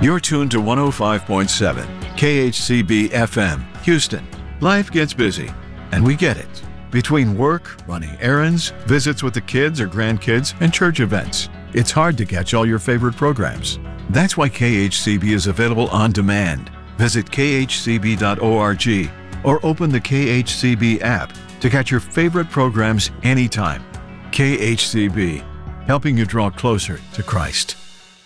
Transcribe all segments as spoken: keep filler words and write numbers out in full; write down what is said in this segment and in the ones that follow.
You're tuned to one oh five point seven K H C B F M, Houston. Life gets busy, and we get it. Between work, running errands, visits with the kids or grandkids, and church events, it's hard to catch all your favorite programs. That's why K H C B is available on demand. Visit K H C B dot org or open the K H C B app to catch your favorite programs anytime. K H C B, helping you draw closer to Christ.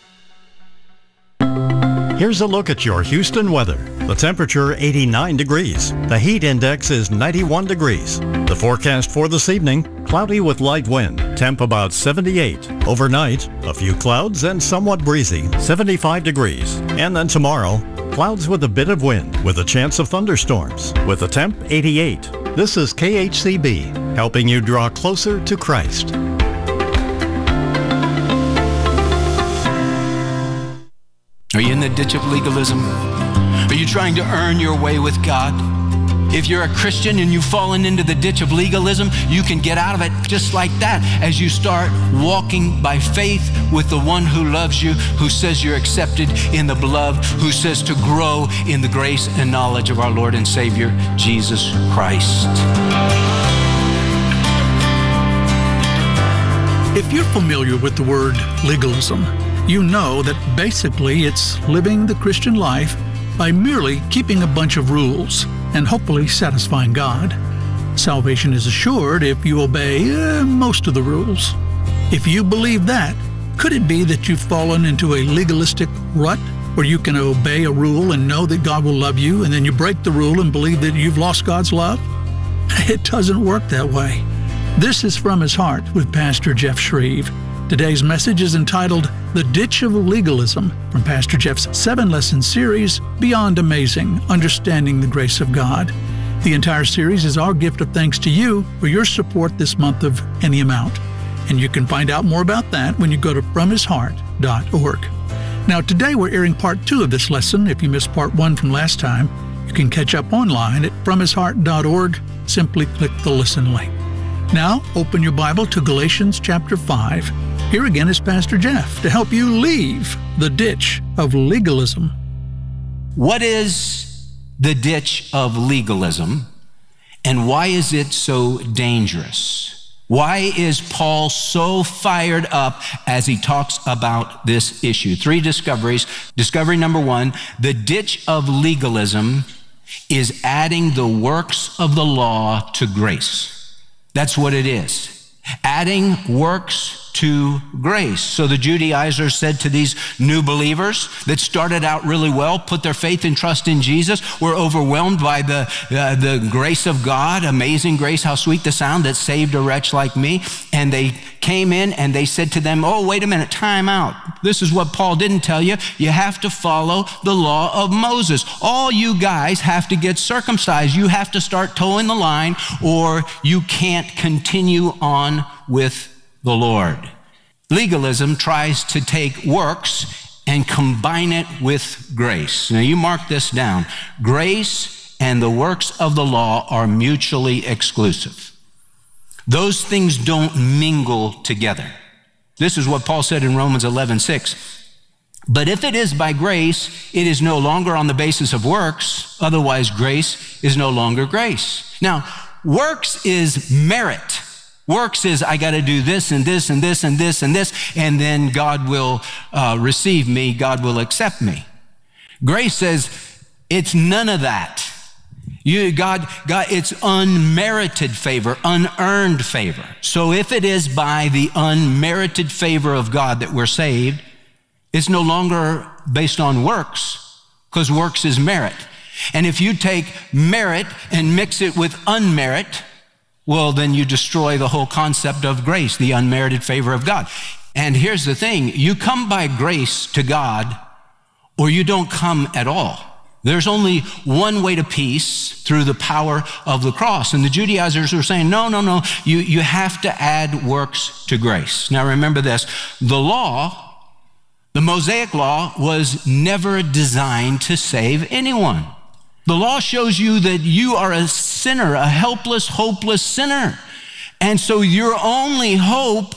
Here's a look at your Houston weather. The temperature eighty-nine degrees. The heat index is ninety-one degrees. The forecast for this evening, cloudy with light wind. Temp about seventy-eight. Overnight, a few clouds and somewhat breezy, seventy-five degrees. And then tomorrow, clouds with a bit of wind with a chance of thunderstorms. With a temp eighty-eight. This is K H C B, helping you draw closer to Christ. Are you in the ditch of legalism? Are you trying to earn your way with God? If you're a Christian and you've fallen into the ditch of legalism, you can get out of it just like that as you start walking by faith with the one who loves you, who says you're accepted in the beloved, who says to grow in the grace and knowledge of our Lord and Savior, Jesus Christ. If you're familiar with the word legalism, you know that basically it's living the Christian life by merely keeping a bunch of rules and hopefully satisfying God. Salvation is assured if you obey uh, most of the rules. If you believe that, could it be that you've fallen into a legalistic rut where you can obey a rule and know that God will love you, and then you break the rule and believe that you've lost God's love? It doesn't work that way. This is From His Heart with Pastor Jeff Shreve. Today's message is entitled The Ditch of Legalism from Pastor Jeff's seven-lesson series, Beyond Amazing, Understanding the Grace of God. The entire series is our gift of thanks to you for your support this month of any amount. And you can find out more about that when you go to from his heart dot org. Now, today we're airing part two of this lesson. If you missed part one from last time, you can catch up online at from his heart dot org. Simply click the listen link. Now, open your Bible to Galatians chapter five. Here again is Pastor Jeff to help you leave the ditch of legalism. What is the ditch of legalism, and why is it so dangerous? Why is Paul so fired up as he talks about this issue? Three discoveries. Discovery number one, the ditch of legalism is adding the works of the law to grace. That's what it is. Adding works to grace. So the Judaizers said to these new believers that started out really well, put their faith and trust in Jesus, were overwhelmed by the, uh, the grace of God, amazing grace, how sweet the sound that saved a wretch like me. And they came in and they said to them, oh, wait a minute, time out. This is what Paul didn't tell you. You have to follow the law of Moses. All you guys have to get circumcised. You have to start towing the line, or you can't continue on with the Lord. Legalism tries to take works and combine it with grace. Now you mark this down. Grace and the works of the law are mutually exclusive. Those things don't mingle together. This is what Paul said in Romans eleven six. But if it is by grace, it is no longer on the basis of works. Otherwise, grace is no longer grace. Now, works is merit. Works is, I got to do this and this and this and this and this, and then God will uh, receive me, God will accept me. Grace says, it's none of that. You, God, God, it's unmerited favor, unearned favor. So if it is by the unmerited favor of God that we're saved, it's no longer based on works, because works is merit. And if you take merit and mix it with unmerit, well, then you destroy the whole concept of grace, the unmerited favor of God. And here's the thing, you come by grace to God, or you don't come at all. There's only one way to peace, through the power of the cross. And the Judaizers were saying, no, no, no, you, you have to add works to grace. Now remember this, the law, the Mosaic law, was never designed to save anyone. The law shows you that you are a sinner, a helpless, hopeless sinner. And so your only hope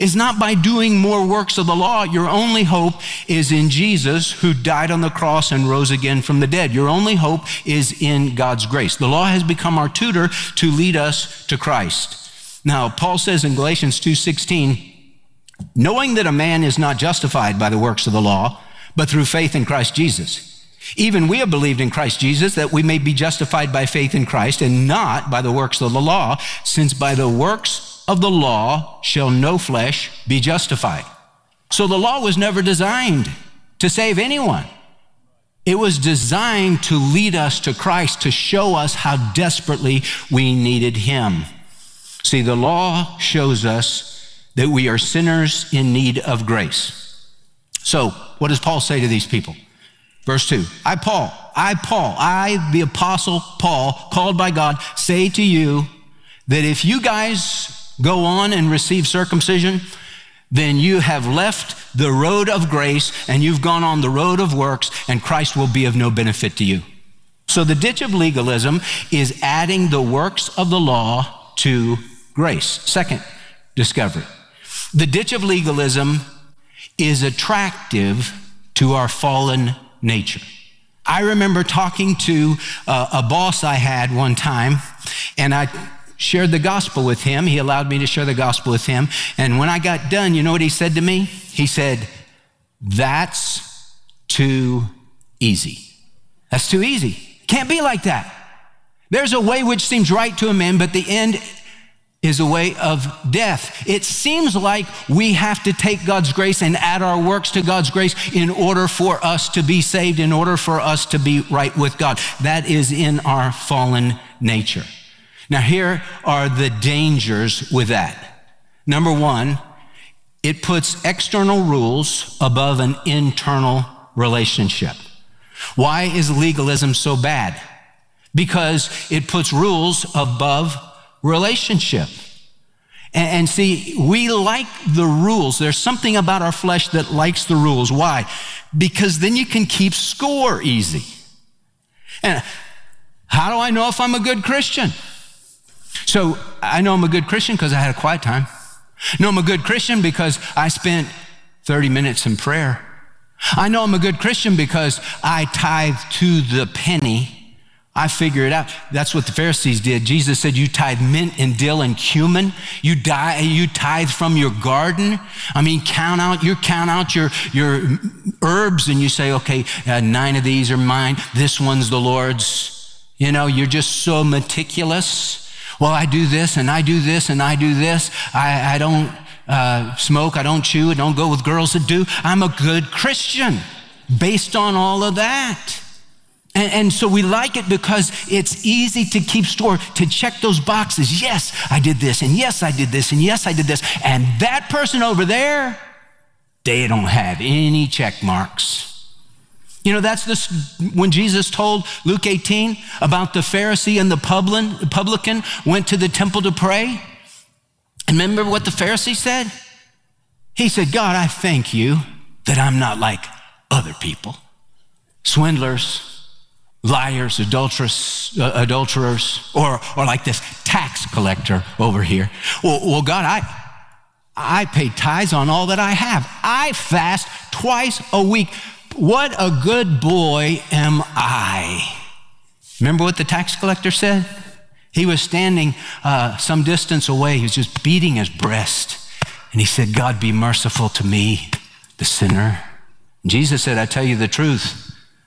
is not by doing more works of the law. Your only hope is in Jesus, who died on the cross and rose again from the dead. Your only hope is in God's grace. The law has become our tutor to lead us to Christ. Now, Paul says in Galatians two sixteen, knowing that a man is not justified by the works of the law, but through faith in Christ Jesus. Even we have believed in Christ Jesus, that we may be justified by faith in Christ and not by the works of the law, since by the works of the law shall no flesh be justified. So the law was never designed to save anyone. It was designed to lead us to Christ, to show us how desperately we needed him. See, the law shows us that we are sinners in need of grace. So what does Paul say to these people? Verse two, I, Paul, I, Paul, I, the apostle Paul, called by God, say to you that if you guys go on and receive circumcision, then you have left the road of grace and you've gone on the road of works, and Christ will be of no benefit to you. So the ditch of legalism is adding the works of the law to grace. Second discovery, the ditch of legalism is attractive to our fallen nature. I remember talking to uh, a boss I had one time, and I shared the gospel with him. He allowed me to share the gospel with him. And when I got done, you know what he said to me? He said, that's too easy. That's too easy. Can't be like that. There's a way which seems right to a man, but the end is a way of death. It seems like we have to take God's grace and add our works to God's grace in order for us to be saved, in order for us to be right with God. That is in our fallen nature. Now, here are the dangers with that. Number one, it puts external rules above an internal relationship. Why is legalism so bad? Because it puts rules above relationship. And, and see, we like the rules. There's something about our flesh that likes the rules. Why? Because then you can keep score easy. And how do I know if I'm a good Christian? So I know I'm a good Christian because I had a quiet time. I know I'm a good Christian because I spent thirty minutes in prayer. I know I'm a good Christian because I tithe to the penny. I figure it out. That's what the Pharisees did. Jesus said, you tithe mint and dill and cumin. You die, you tithe from your garden. I mean, count out, you count out your, your herbs and you say, okay, uh, nine of these are mine. This one's the Lord's. You know, you're just so meticulous. Well, I do this and I do this and I do this. I, I don't uh, smoke. I don't chew. I don't go with girls that do. I'm a good Christian based on all of that. And, and so we like it because it's easy to keep score, to check those boxes. Yes, I did this, and yes, I did this, and yes, I did this. And that person over there, they don't have any check marks. You know, that's this, when Jesus told Luke eighteen about the Pharisee and the publican went to the temple to pray. And remember what the Pharisee said? He said, God, I thank you that I'm not like other people, swindlers, liars, adulterers, uh, adulterers, or or like this tax collector over here. Well, well, God, I I pay tithes on all that I have. I fast twice a week. What a good boy am I. Remember what the tax collector said? He was standing uh, some distance away. He was just beating his breast. And he said, God, be merciful to me, the sinner. And Jesus said, I tell you the truth.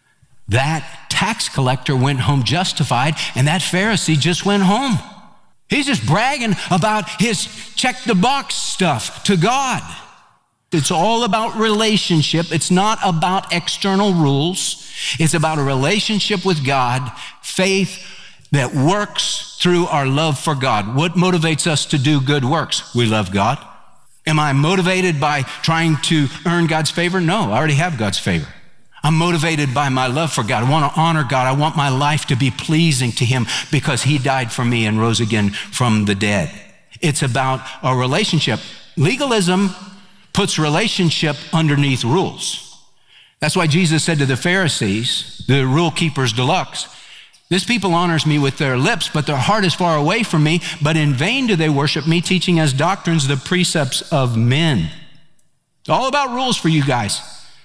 That tax collector went home justified, and that Pharisee just went home. He's just bragging about his check the box stuff to God. It's all about relationship. It's not about external rules. It's about a relationship with God, faith that works through our love for God. What motivates us to do good works? We love God. Am I motivated by trying to earn God's favor? No, I already have God's favor. I'm motivated by my love for God. I want to honor God. I want my life to be pleasing to him because he died for me and rose again from the dead. It's about a relationship. Legalism puts relationship underneath rules. That's why Jesus said to the Pharisees, the rule keepers deluxe, This people honors me with their lips, but their heart is far away from me. But in vain do they worship me, teaching as doctrines the precepts of men. It's all about rules for you guys.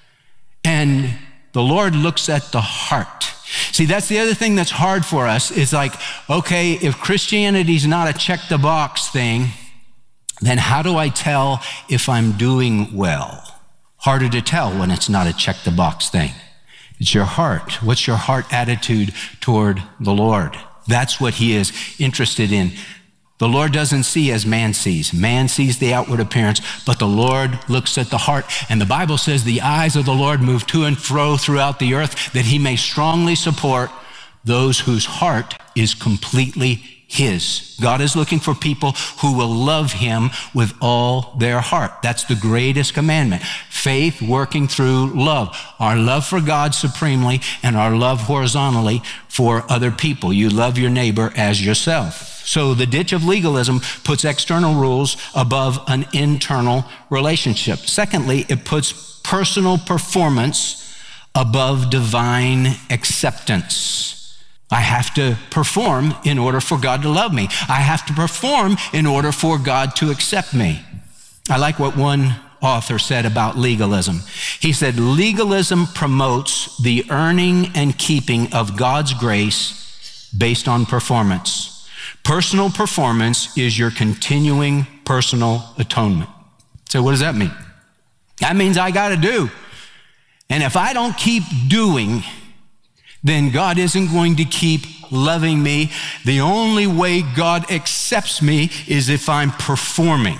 And the Lord looks at the heart. See, that's the other thing that's hard for us. Is like, okay, if Christianity is not a check the box thing, then how do I tell if I'm doing well? Harder to tell when it's not a check the box thing. It's your heart. What's your heart attitude toward the Lord? That's what he is interested in. The Lord doesn't see as man sees. Man sees the outward appearance, but the Lord looks at the heart. And the Bible says the eyes of the Lord move to and fro throughout the earth, that he may strongly support those whose heart is completely his. God is looking for people who will love him with all their heart. That's the greatest commandment. Faith working through love. Our love for God supremely and our love horizontally for other people. You love your neighbor as yourself. So the ditch of legalism puts external rules above an internal relationship. Secondly, it puts personal performance above divine acceptance. I have to perform in order for God to love me. I have to perform in order for God to accept me. I like what one author said about legalism. He said, legalism promotes the earning and keeping of God's grace based on performance. Personal performance is your continuing personal atonement. So what does that mean? That means I got to do. And if I don't keep doing, then God isn't going to keep loving me. The only way God accepts me is if I'm performing.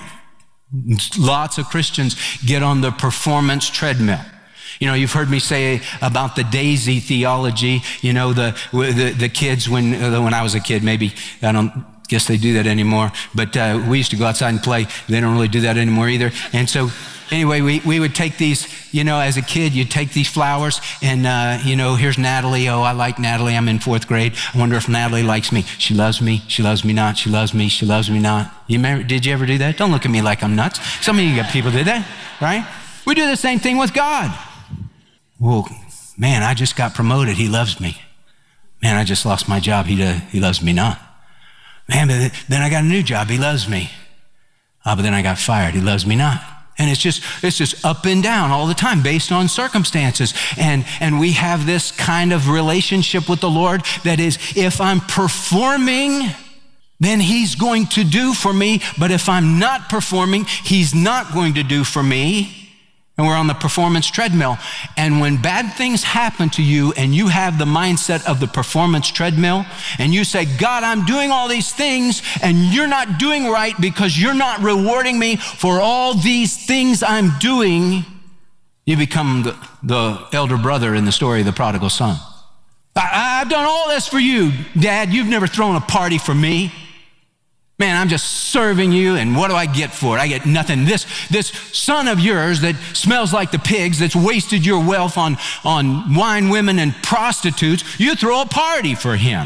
Lots of Christians get on the performance treadmill. You know, you've heard me say about the daisy theology. You know, the the, the kids, when, when I was a kid, maybe, I don't guess they do that anymore, but uh, we used to go outside and play. They don't really do that anymore either. And so anyway, we, we would take these, you know, as a kid, you'd take these flowers and, uh, you know, here's Natalie. Oh, I like Natalie. I'm in fourth grade. I wonder if Natalie likes me. She loves me. She loves me not. She loves me. She loves me not. You remember, did you ever do that? Don't look at me like I'm nuts. Some of you got people did that, right? We do the same thing with God. Well, man, I just got promoted. He loves me. Man, I just lost my job. He, uh, he loves me not. Man, but then I got a new job. He loves me. Ah, but then I got fired. He loves me not. And it's just, it's just up and down all the time based on circumstances. And, and we have this kind of relationship with the Lord that is, if I'm performing, then he's going to do for me. But if I'm not performing, he's not going to do for me. And we're on the performance treadmill. And when bad things happen to you and you have the mindset of the performance treadmill and you say, God, I'm doing all these things and you're not doing right because you're not rewarding me for all these things I'm doing, you become the, the elder brother in the story of the prodigal son. I, I've done all this for you, Dad. You've never thrown a party for me. Man, I'm just serving you, and what do I get for it? I get nothing. This, this son of yours that smells like the pigs, that's wasted your wealth on, on wine, women, and prostitutes, you throw a party for him.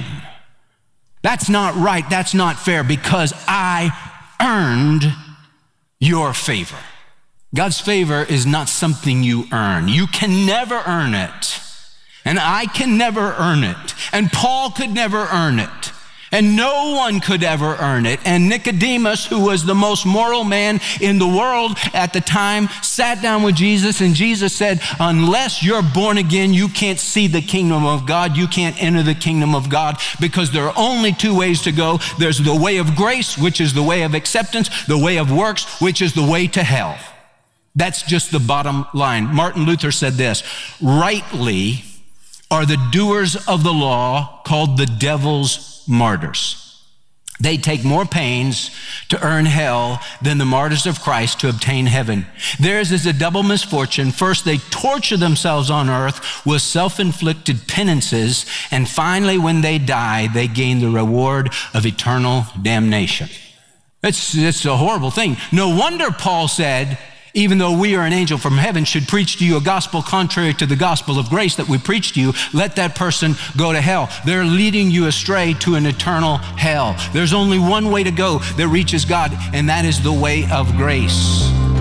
That's not right. That's not fair because I earned your favor. God's favor is not something you earn. You can never earn it. And I can never earn it. And Paul could never earn it. And no one could ever earn it. And Nicodemus, who was the most moral man in the world at the time, sat down with Jesus, and Jesus said, unless you're born again, you can't see the kingdom of God. You can't enter the kingdom of God because there are only two ways to go. There's the way of grace, which is the way of acceptance, the way of works, which is the way to hell. That's just the bottom line. Martin Luther said this, rightly are the doers of the law called the devil's martyrs. They take more pains to earn hell than the martyrs of Christ to obtain heaven. Theirs is a double misfortune. First, they torture themselves on earth with self-inflicted penances, and finally, when they die, they gain the reward of eternal damnation. It's, it's a horrible thing. No wonder Paul said, even though we are an angel from heaven should preach to you a gospel contrary to the gospel of grace that we preach to you, let that person go to hell. They're leading you astray to an eternal hell. There's only one way to go that reaches God, and that is the way of grace.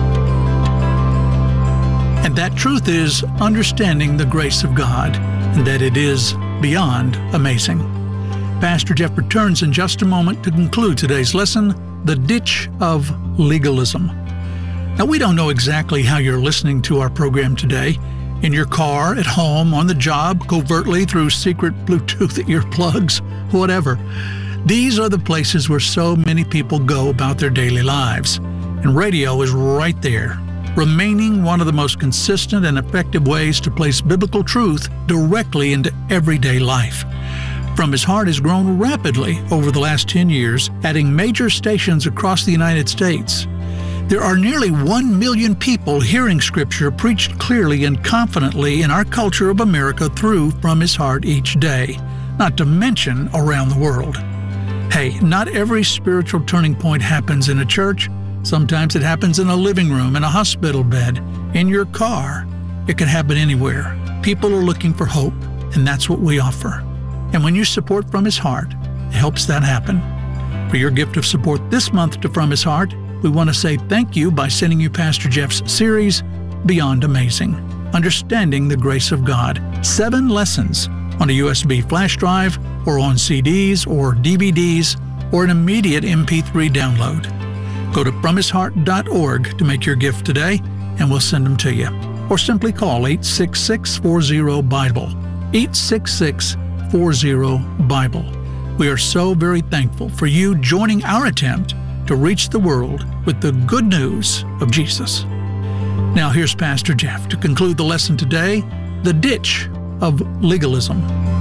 And that truth is understanding the grace of God, and that it is beyond amazing. Pastor Jeff returns in just a moment to conclude today's lesson, The Ditch of Legalism. Now, we don't know exactly how you're listening to our program today. In your car, at home, on the job, covertly through secret Bluetooth earplugs, whatever. These are the places where so many people go about their daily lives. And radio is right there, remaining one of the most consistent and effective ways to place biblical truth directly into everyday life. From His Heart has grown rapidly over the last ten years, adding major stations across the United States. There are nearly one million people hearing Scripture preached clearly and confidently in our culture of America through From His Heart each day, not to mention around the world. Hey, not every spiritual turning point happens in a church. Sometimes it happens in a living room, in a hospital bed, in your car. It can happen anywhere. People are looking for hope, and that's what we offer. And when you support From His Heart, it helps that happen. For your gift of support this month to From His Heart, we want to say thank you by sending you Pastor Jeff's series, Beyond Amazing, Understanding the Grace of God. Seven lessons on a U S B flash drive, or on C Ds or D V Ds, or an immediate M P three download. Go to from his heart dot org to make your gift today, and we'll send them to you. Or simply call eight six six, four zero, Bible. eight six six, four zero, Bible. We are so very thankful for you joining our attempt to reach the world with the good news of Jesus. Now here's Pastor Jeff to conclude the lesson today, The Ditch of Legalism.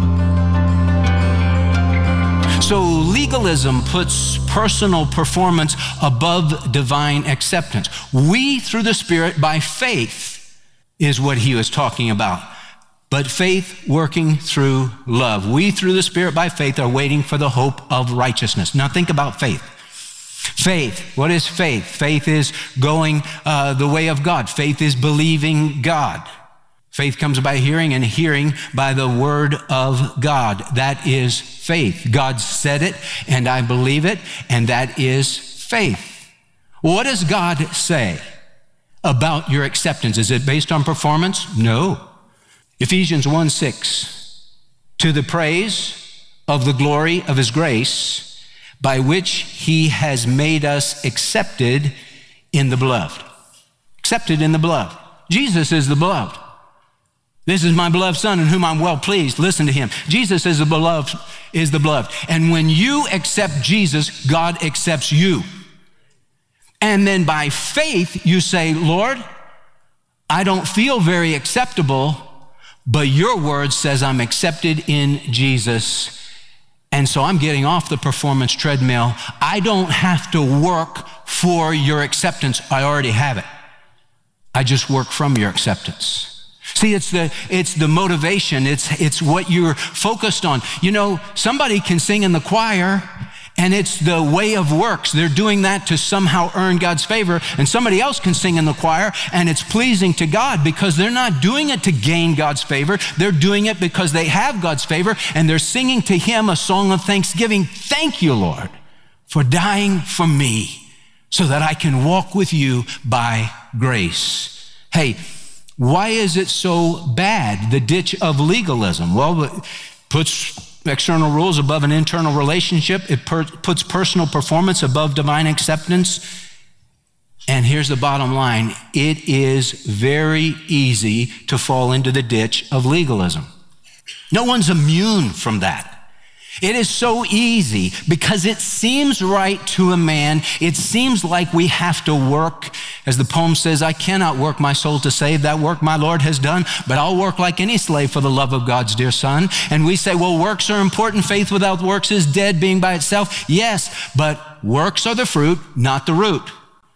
So legalism puts personal performance above divine acceptance. We, through the Spirit, by faith, is what he was talking about. But faith working through love. We, through the Spirit, by faith, are waiting for the hope of righteousness. Now think about faith. Faith, what is faith? Faith is going uh, the way of God. Faith is believing God. Faith comes by hearing, and hearing by the word of God. That is faith. God said it, and I believe it, and that is faith. What does God say about your acceptance? Is it based on performance? No. Ephesians one six, to the praise of the glory of his grace, by which he has made us accepted in the beloved. Accepted in the beloved. Jesus is the beloved. This is my beloved Son in whom I'm well pleased. Listen to him. Jesus is the beloved, is the beloved. And when you accept Jesus, God accepts you. And then by faith, you say, Lord, I don't feel very acceptable, but your word says I'm accepted in Jesus. And so I'm getting off the performance treadmill. I don't have to work for your acceptance. I already have it. I just work from your acceptance. See, it's the, it's the motivation. It's, it's what you're focused on. You know, somebody can sing in the choir, and it's the way of works. They're doing that to somehow earn God's favor. And somebody else can sing in the choir, and it's pleasing to God because they're not doing it to gain God's favor. They're doing it because they have God's favor, and they're singing to him a song of thanksgiving. Thank you, Lord, for dying for me so that I can walk with you by grace. Hey, why is it so bad, the ditch of legalism? Well, it puts external rules above an internal relationship. It per- puts personal performance above divine acceptance. And here's the bottom line. It is very easy to fall into the ditch of legalism. No one's immune from that. It is so easy because it seems right to a man. It seems like we have to work. As the poem says, I cannot work my soul to save. That work my Lord has done, but I'll work like any slave for the love of God's dear Son. And we say, well, works are important. Faith without works is dead, being by itself. Yes, but works are the fruit, not the root.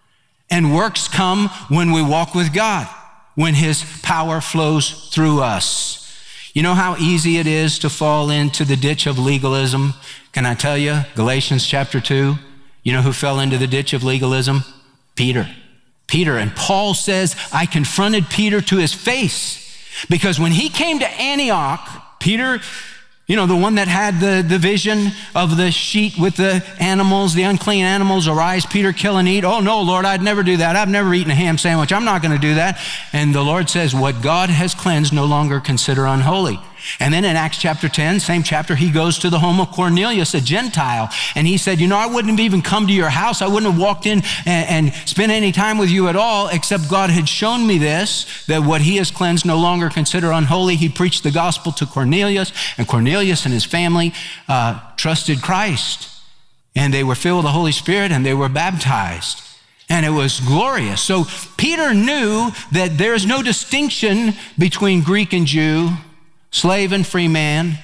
And works come when we walk with God, when his power flows through us. You know how easy it is to fall into the ditch of legalism? Can I tell you? Galatians chapter two. You know who fell into the ditch of legalism? Peter. Peter. And Paul says, I confronted Peter to his face because when he came to Antioch, Peter, you know, the one that had the, the vision of the sheet with the animals, the unclean animals, arise, Peter, kill and eat. Oh no, Lord, I'd never do that. I've never eaten a ham sandwich. I'm not going to do that. And the Lord says, what God has cleansed, no longer consider unholy. And then in Acts chapter ten, same chapter, he goes to the home of Cornelius, a Gentile. And he said, you know, I wouldn't have even come to your house. I wouldn't have walked in and, and spent any time with you at all, except God had shown me this, that what he has cleansed no longer consider unholy. He preached the gospel to Cornelius, and Cornelius and his family uh, trusted Christ. And they were filled with the Holy Spirit, and they were baptized. And it was glorious. So Peter knew that there is no distinction between Greek and Jew, slave and free man,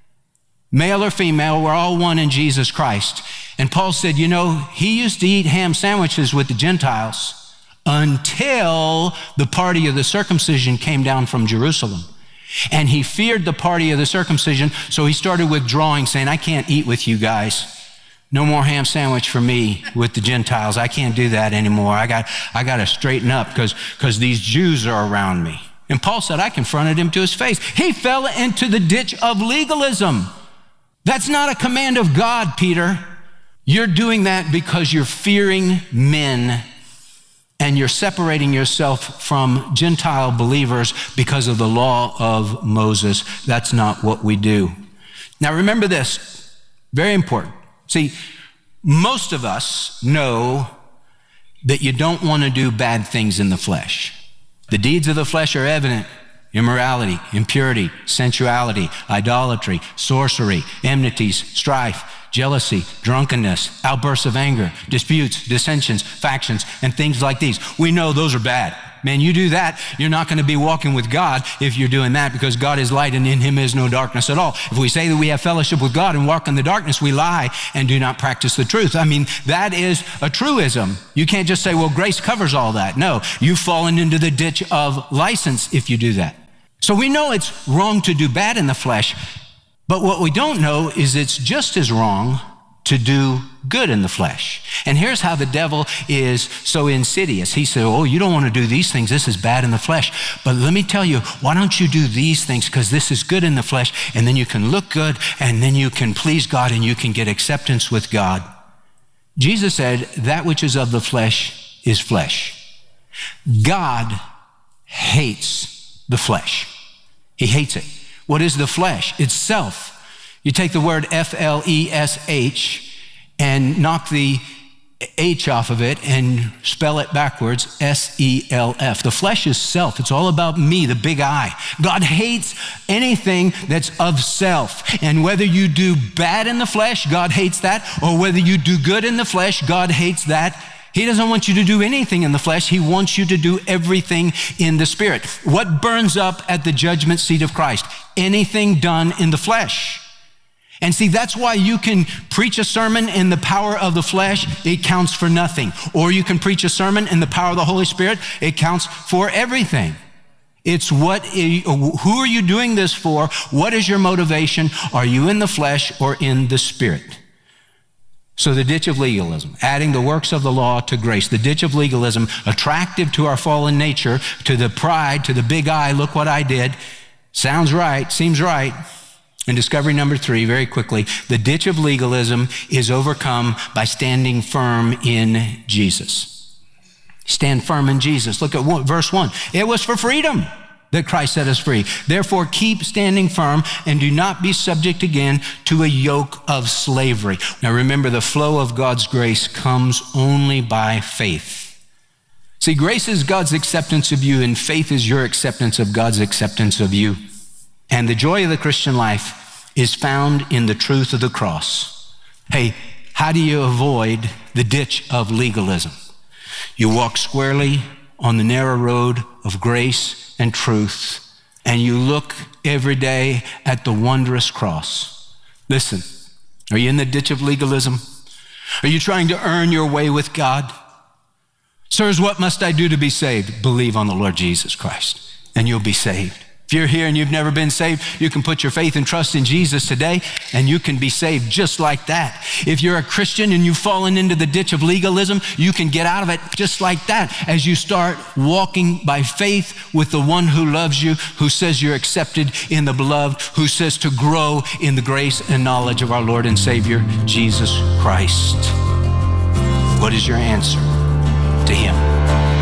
male or female. We're all one in Jesus Christ. And Paul said, you know, he used to eat ham sandwiches with the Gentiles until the party of the circumcision came down from Jerusalem. And he feared the party of the circumcision, so he started withdrawing, saying, I can't eat with you guys. No more ham sandwich for me with the Gentiles. I can't do that anymore. I got, I got to straighten up because because these Jews are around me. And Paul said, I confronted him to his face. He fell into the ditch of legalism. That's not a command of God, Peter. You're doing that because you're fearing men and you're separating yourself from Gentile believers because of the law of Moses. That's not what we do. Now remember this, very important. See, most of us know that you don't want to do bad things in the flesh. The deeds of the flesh are evident: immorality, impurity, sensuality, idolatry, sorcery, enmities, strife, jealousy, drunkenness, outbursts of anger, disputes, dissensions, factions, and things like these. We know those are bad. Man, you do that, you're not going to be walking with God if you're doing that, because God is light and in him is no darkness at all. If we say that we have fellowship with God and walk in the darkness, we lie and do not practice the truth. I mean, that is a truism. You can't just say, well, grace covers all that. No, you've fallen into the ditch of license if you do that. So we know it's wrong to do bad in the flesh, but what we don't know is it's just as wrong to do good in the flesh. And here's how the devil is so insidious. He said, oh, you don't want to do these things. This is bad in the flesh. But let me tell you, why don't you do these things? Because this is good in the flesh, and then you can look good, and then you can please God, and you can get acceptance with God. Jesus said, that which is of the flesh is flesh. God hates the flesh. He hates it. What is the flesh? It's self. You take the word F L E S H and knock the H off of it and spell it backwards, S E L F. The flesh is self. It's all about me, the big I. God hates anything that's of self. And whether you do bad in the flesh, God hates that, or whether you do good in the flesh, God hates that. He doesn't want you to do anything in the flesh. He wants you to do everything in the Spirit. What burns up at the judgment seat of Christ? Anything done in the flesh. And see, that's why you can preach a sermon in the power of the flesh, it counts for nothing. Or you can preach a sermon in the power of the Holy Spirit, it counts for everything. It's what, who are you doing this for? What is your motivation? Are you in the flesh or in the Spirit? So the ditch of legalism, adding the works of the law to grace. The ditch of legalism, attractive to our fallen nature, to the pride, to the big I, look what I did. Sounds right, seems right. And discovery number three, very quickly, the ditch of legalism is overcome by standing firm in Jesus. Stand firm in Jesus. Look at one, verse one. It was for freedom that Christ set us free. Therefore, keep standing firm and do not be subject again to a yoke of slavery. Now remember, the flow of God's grace comes only by faith. See, grace is God's acceptance of you, and faith is your acceptance of God's acceptance of you. And the joy of the Christian life is found in the truth of the cross. Hey, how do you avoid the ditch of legalism? You walk squarely on the narrow road of grace and truth, and you look every day at the wondrous cross. Listen, are you in the ditch of legalism? Are you trying to earn your way with God? Sirs, what must I do to be saved? Believe on the Lord Jesus Christ, and you'll be saved. If you're here and you've never been saved, you can put your faith and trust in Jesus today, and you can be saved just like that. If you're a Christian and you've fallen into the ditch of legalism, you can get out of it just like that as you start walking by faith with the one who loves you, who says you're accepted in the beloved, who says to grow in the grace and knowledge of our Lord and Savior, Jesus Christ. What is your answer to him?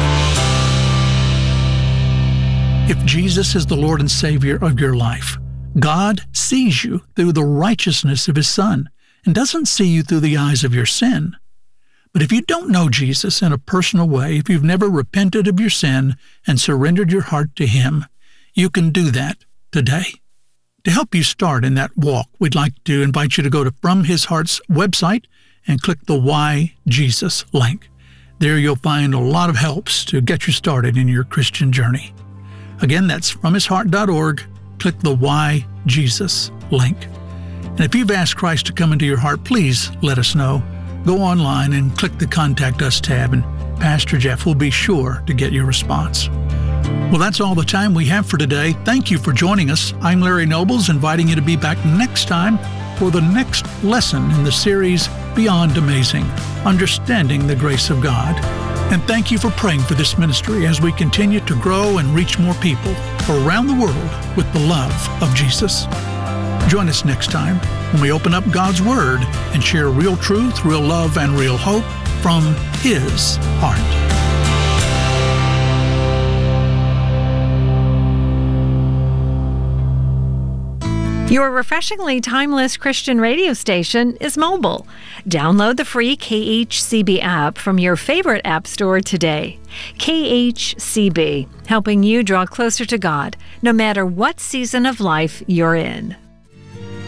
If Jesus is the Lord and Savior of your life, God sees you through the righteousness of His Son and doesn't see you through the eyes of your sin. But if you don't know Jesus in a personal way, if you've never repented of your sin and surrendered your heart to Him, you can do that today. To help you start in that walk, we'd like to invite you to go to From His Heart's website and click the Why Jesus link. There you'll find a lot of helps to get you started in your Christian journey. Again, that's from his heart dot org. Click the Why Jesus link. And if you've asked Christ to come into your heart, please let us know. Go online and click the Contact Us tab, and Pastor Jeff will be sure to get your response. Well, that's all the time we have for today. Thank you for joining us. I'm Larry Nobles, inviting you to be back next time for the next lesson in the series Beyond Amazing, Understanding the Grace of God. And thank you for praying for this ministry as we continue to grow and reach more people around the world with the love of Jesus. Join us next time when we open up God's Word and share real truth, real love, and real hope from His heart. Your refreshingly timeless Christian radio station is mobile. Download the free K H C B app from your favorite app store today. K H C B, helping you draw closer to God, no matter what season of life you're in.